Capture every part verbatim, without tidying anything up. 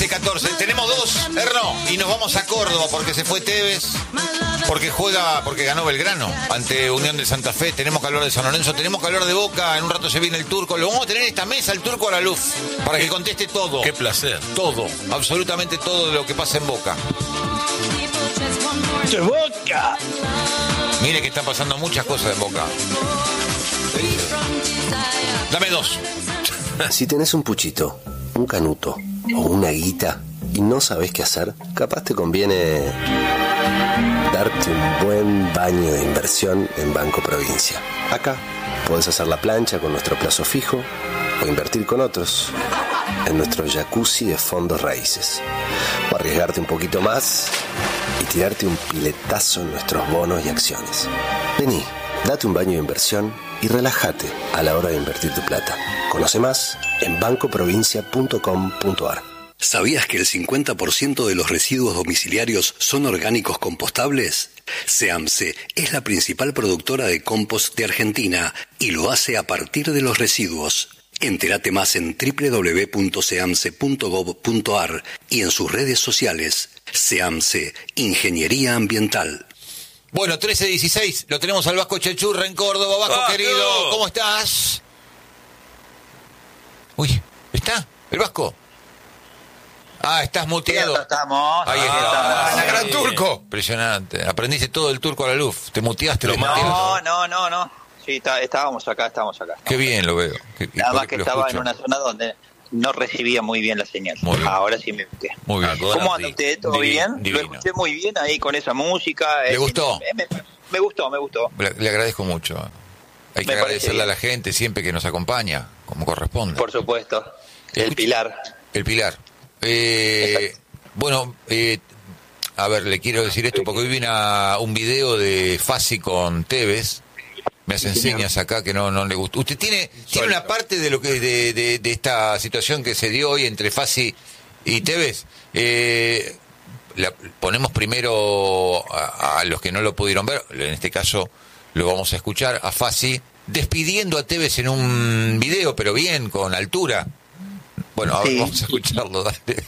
veinte catorce. Tenemos dos, Erno, y nos vamos a Córdoba porque se fue Tevez, porque juega, porque ganó Belgrano ante Unión de Santa Fe. Tenemos que hablar de San Lorenzo, tenemos que hablar de Boca. En un rato se viene el Turco. Lo vamos a tener en esta mesa, el Turco a la luz, para que conteste todo. Qué placer. Todo, absolutamente todo de lo que pasa en Boca. ¡De Boca! Mire que están pasando muchas cosas en Boca. Dame dos. Si tenés un puchito, un canuto o una guita y no sabés qué hacer, capaz te conviene darte un buen baño de inversión en Banco Provincia. Acá podés hacer la plancha con nuestro plazo fijo o invertir con otros en nuestro jacuzzi de fondos raíces. O arriesgarte un poquito más y tirarte un piletazo en nuestros bonos y acciones. Vení, date un baño de inversión y relájate a la hora de invertir tu plata. Conoce más en banco provincia punto com punto a r. ¿Sabías que el cincuenta por ciento de los residuos domiciliarios son orgánicos compostables? SEAMSE es la principal productora de compost de Argentina y lo hace a partir de los residuos. Entérate más en doble u doble u doble u punto seamse punto gob punto a r y en sus redes sociales. SEAMSE, Ingeniería Ambiental. Bueno, trece dieciséis, lo tenemos al Vasco Chechurra en Córdoba. Vasco, ¡Vasco! querido, ¿cómo estás? Uy, ¿está? ¿El Vasco? Ah, estás muteado. Sí, estamos. Ahí está. estamos. Ah, gran turco. Impresionante. Aprendiste todo el turco a la luz. Te muteaste. Lo No, no, no, no. Sí, está, estábamos acá, estábamos acá. Qué bien lo veo. Qué, Nada más que lo estaba escucho. en una zona donde no recibía muy bien la señal. Muy bien. Ahora sí me muteé. Muy bien. ¿Cómo anda usted? ¿Todo Divino, bien? divino. Lo escuché muy bien ahí con esa música. ¿Le Eh, gustó? Me, me, me gustó, me gustó. Le, le agradezco mucho. Hay que Me parece agradecerle bien. a la gente siempre que nos acompaña, como corresponde. Por supuesto. El Escucha- Pilar. El Pilar. Eh, bueno, eh, a ver, le quiero decir esto porque hoy vi una, un video de Fassi con Tevez. Me hacen señas acá que no, no le gustó. ¿Usted tiene, tiene una parte de lo que de, de, de esta situación que se dio hoy entre Fassi y Tevez? Eh, la, ponemos primero a, a los que no lo pudieron ver, en este caso lo vamos a escuchar, a Fassi despidiendo a Tevez en un video, pero bien, con altura. Bueno, ahora Sí. vamos a escucharlo, dale.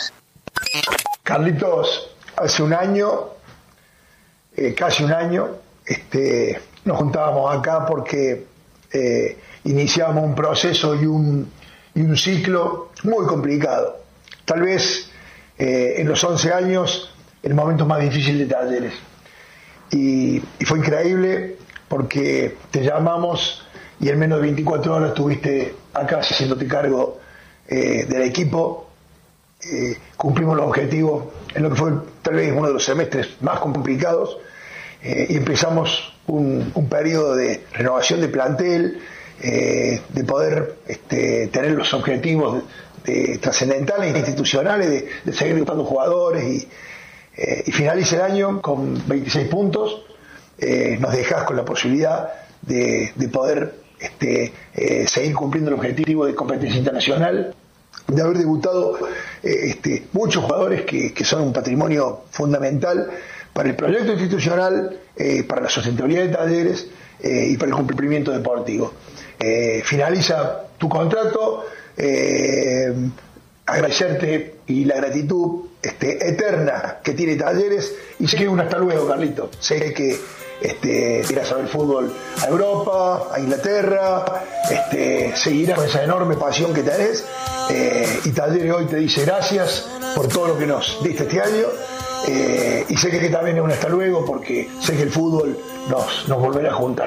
Carlitos, hace un año, eh, casi un año, este, nos juntábamos acá porque eh, iniciábamos un proceso y un, y un ciclo muy complicado. Tal vez eh, en los once años el momento más difícil de Talleres. Y, y fue increíble porque te llamamos y en menos de veinticuatro horas estuviste acá haciéndote cargo eh, del equipo. Eh, cumplimos los objetivos en lo que fue tal vez uno de los semestres más complicados eh, y empezamos un, un periodo de renovación de plantel, eh, de poder este, tener los objetivos de, de trascendentales e institucionales, de, de seguir debutando jugadores y, eh, y finaliza el año con veintiséis puntos. Eh, nos dejás con la posibilidad de, de poder este, eh, seguir cumpliendo el objetivo de competencia internacional, de haber debutado eh, este, muchos jugadores que, que son un patrimonio fundamental para el proyecto institucional, eh, para la sustentabilidad de Talleres eh, y para el cumplimiento deportivo. Eh, finaliza tu contrato, eh, agradecerte y la gratitud este, eterna que tiene Talleres y sé que un hasta luego, Carlito. Sé que este, irás a ver fútbol a Europa, a Inglaterra, este, seguirás con esa enorme pasión que tenés. Eh, y Talleres hoy te dice gracias por todo lo que nos diste este año eh, y sé que, que también es un hasta luego porque sé que el fútbol nos, nos volverá a juntar.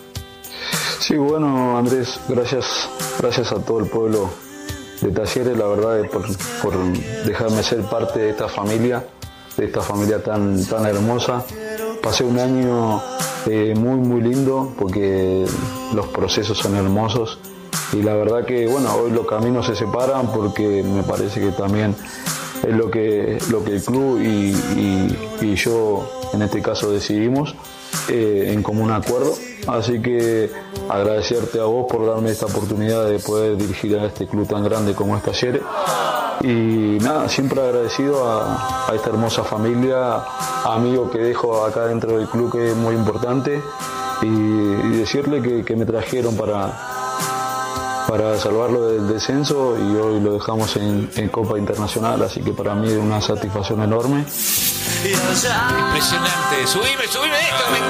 Sí, bueno, Andrés, gracias, gracias a todo el pueblo de Talleres, la verdad, por, por dejarme ser parte de esta familia, de esta familia tan, tan hermosa. Pasé un año eh, muy, muy lindo porque los procesos son hermosos. Y la verdad que, bueno, hoy los caminos se separan porque me parece que también es lo que, lo que el club y, y, y yo, en este caso, decidimos eh, en común acuerdo. Así que agradecerte a vos por darme esta oportunidad de poder dirigir a este club tan grande como es Talleres. Y nada, siempre agradecido a, a esta hermosa familia, amigos que dejo acá dentro del club, que es muy importante. Y, y decirle que, que me trajeron para... para salvarlo del descenso y hoy lo dejamos en, en Copa Internacional, así que para mí es una satisfacción enorme. Impresionante, subime, subime esto, me